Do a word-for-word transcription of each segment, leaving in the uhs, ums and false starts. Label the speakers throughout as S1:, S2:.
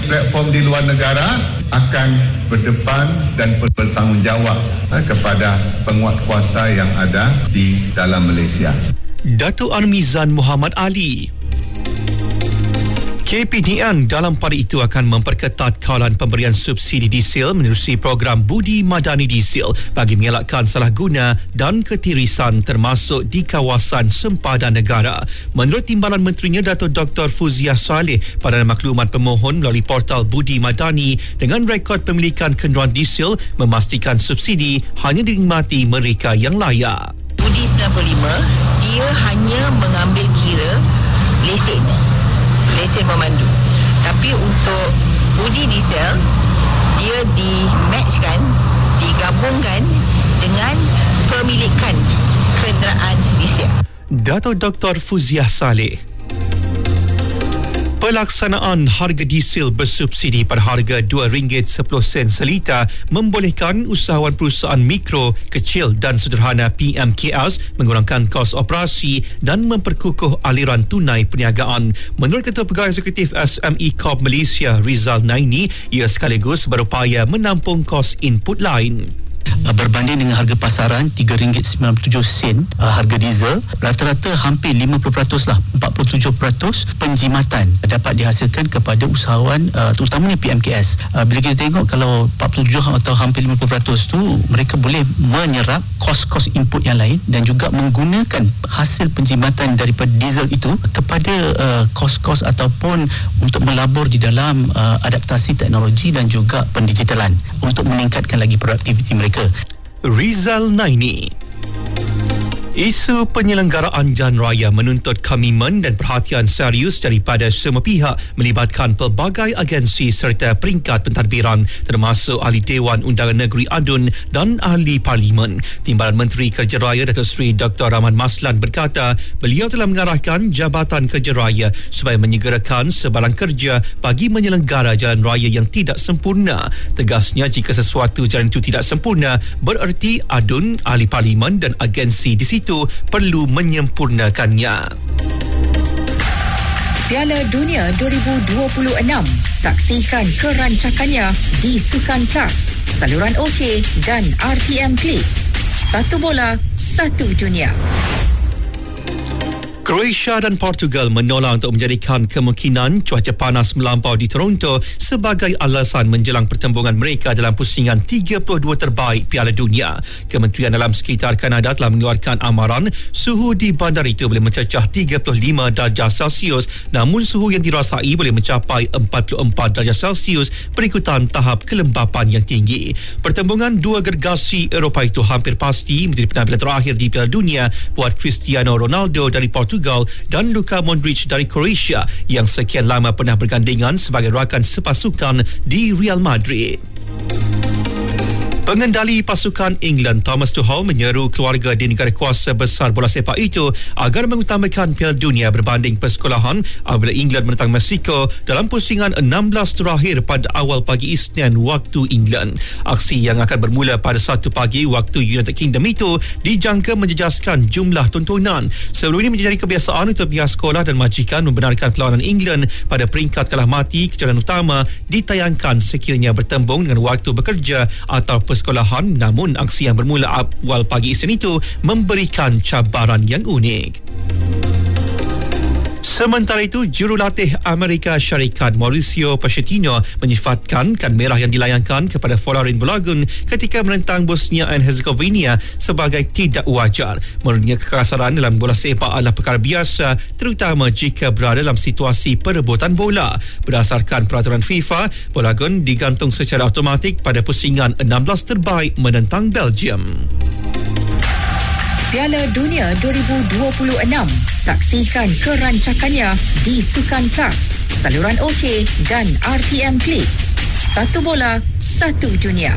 S1: platform di luar negara akan berdepan dan bertanggungjawab kepada penguatkuasa yang ada di dalam Malaysia.
S2: Datuk Armizan Muhammad Ali. K P D N dalam pada itu akan memperketat kawalan pemberian subsidi diesel menerusi program Budi Madani Diesel bagi mengelakkan salah guna dan ketirisan termasuk di kawasan sempadan negara. Menurut Timbalan Menterinya Datuk Doktor Fuziah Saleh pada maklumat pemohon melalui portal Budi Madani dengan rekod pemilikan kenderaan diesel memastikan subsidi hanya dinikmati mereka yang layak.
S3: Budi sembilan puluh lima dia hanya mengambil kira lesen lesen memandu, tapi untuk Budi diesel dia di-matchkan, digabungkan dengan pemilikan kenderaan diesel.
S2: Datuk Doktor Fuziah Saleh. Pelaksanaan harga diesel bersubsidi pada harga dua ringgit sepuluh sen seliter membolehkan usahawan perusahaan mikro, kecil dan sederhana P M K S mengurangkan kos operasi dan memperkukuh aliran tunai perniagaan. Menurut Ketua Pegawai Eksekutif S M E Corp Malaysia Rizal Naini, ia sekaligus berupaya menampung kos input lain.
S4: Berbanding dengan harga pasaran tiga ringgit sembilan puluh tujuh sen uh, harga diesel, rata-rata hampir lima puluh peratus lah, empat puluh tujuh peratus penjimatan dapat dihasilkan kepada usahawan uh, terutamanya P M K S. Uh, bila kita tengok kalau empat puluh tujuh atau hampir lima puluh peratus tu mereka boleh menyerap kos-kos input yang lain dan juga menggunakan hasil penjimatan daripada diesel itu kepada uh, kos-kos ataupun untuk melabur di dalam uh, adaptasi teknologi dan juga pendigitalan untuk meningkatkan lagi produktiviti mereka.
S2: Rizal Naini. Isu penyelenggaraan Jalan Raya menuntut komitmen dan perhatian serius daripada semua pihak melibatkan pelbagai agensi serta peringkat pentadbiran termasuk Ahli Dewan Undangan Negeri A D U N dan Ahli Parlimen. Timbalan Menteri Kerja Raya Datuk Seri Doktor Rahman Maslan berkata beliau telah mengarahkan Jabatan Kerja Raya supaya menyegerakan sebarang kerja bagi menyelenggara jalan raya yang tidak sempurna. Tegasnya jika sesuatu jalan itu tidak sempurna bererti A D U N, Ahli Parlimen dan agensi di situ itu perlu menyempurnakannya.
S5: Piala Dunia dua ribu dua puluh enam. Saksikan kerancakannya di Sukan Plus, saluran OK dan R T M Click. Satu bola, satu dunia.
S2: Croatia dan Portugal menolak untuk menjadikan kemungkinan cuaca panas melampau di Toronto sebagai alasan menjelang pertembungan mereka dalam pusingan tiga puluh dua terbaik Piala Dunia. Kementerian Alam Sekitar Kanada telah mengeluarkan amaran suhu di bandar itu boleh mencecah tiga puluh lima darjah Celsius, namun suhu yang dirasai boleh mencapai empat puluh empat darjah Celsius berikutan tahap kelembapan yang tinggi. Pertembungan dua gergasi Eropah itu hampir pasti menjadi penampilan terakhir di Piala Dunia buat Cristiano Ronaldo dari Portugal dan Luka Modric dari Croatia yang sekian lama pernah bergandingan sebagai rakan sepasukan di Real Madrid. Pengendali pasukan England Thomas Tuchel menyeru keluarga di negara kuasa besar bola sepak itu agar mengutamakan Piala Dunia berbanding persekolahan apabila England menentang Mexico dalam pusingan enam belas terakhir pada awal pagi Isnin waktu England. Aksi yang akan bermula pada satu pagi waktu United Kingdom itu dijangka menjejaskan jumlah tontonan. Sebelum ini menjadi kebiasaan untuk pihak sekolah dan majikan membenarkan perlawanan England pada peringkat kalah mati kejuaraan utama ditayangkan sekiranya bertembung dengan waktu bekerja atau persekolahan, namun aksi yang bermula awal pagi Isnin itu memberikan cabaran yang unik. Sementara itu, jurulatih Amerika Syarikat Mauricio Pochettino menyifatkan kad merah yang dilayangkan kepada Florin Balogun ketika menentang Bosnia and Herzegovina sebagai tidak wajar. Menurutnya, kekasaran dalam bola sepak adalah perkara biasa, terutama jika berada dalam situasi perebutan bola. Berdasarkan peraturan FIFA, Balogun digantung secara automatik pada pusingan enam belas terbaik menentang Belgium.
S5: Piala Dunia dua ribu dua puluh enam. Saksikan kerancakannya di Sukan Plus, saluran OK dan R T M Click. Satu bola, satu dunia.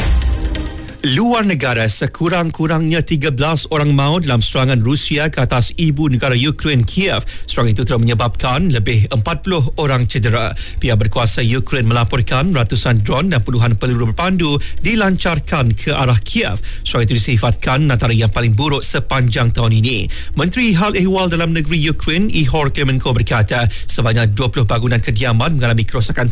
S2: Luar negara, sekurang-kurangnya tiga belas orang maut dalam serangan Rusia ke atas ibu negara Ukraine, Kiev. Serangan itu telah menyebabkan lebih empat puluh orang cedera. Pihak berkuasa Ukraine melaporkan ratusan drone dan puluhan peluru berpandu dilancarkan ke arah Kiev. Serangan itu disifatkan antara yang paling buruk sepanjang tahun ini. Menteri Hal Ehwal Dalam Negeri Ukraine, Ihor Klemenko berkata, sebanyak dua puluh bangunan kediaman mengalami kerosakan